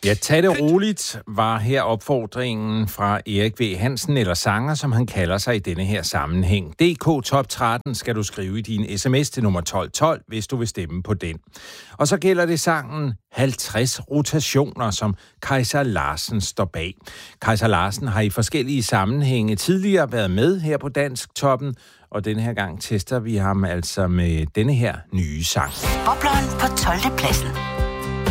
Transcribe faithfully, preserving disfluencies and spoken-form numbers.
Ja, tag det roligt, var her opfordringen fra Erik V. Hansen, eller sanger, som han kalder sig i denne her sammenhæng. D K Top tretten skal du skrive i din sms til nummer tolv tolv, hvis du vil stemme på den. Og så gælder det sangen halvtreds rotationer, som Kaiser Larsen står bag. Kaiser Larsen har i forskellige sammenhænge tidligere været med her på Dansk Toppen, og denne her gang tester vi ham altså med denne her nye sang. Bobleren på tolvte pladsen.